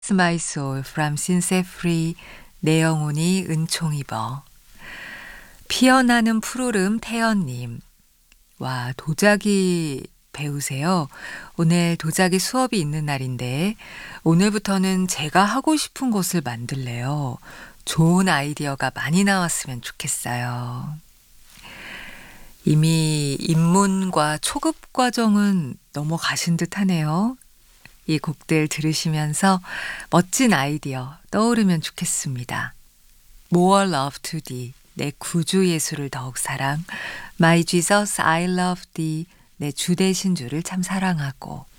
It's My Soul from Since Free 내 영혼이 은총 입어. 피어나는 푸르름 태연님. 와, 도자기 배우세요? 오늘 도자기 수업이 있는 날인데 오늘부터는 제가 하고 싶은 것을 만들래요. 좋은 아이디어가 많이 나왔으면 좋겠어요. 이미 입문과 초급 과정은 넘어가신 듯 하네요. 이 곡들 들으시면서 멋진 아이디어 떠오르면 좋겠습니다. More love to thee. 내 구주 예수를 더욱 사랑. My Jesus, I love thee. 내 주 되신 주를 참 사랑하고.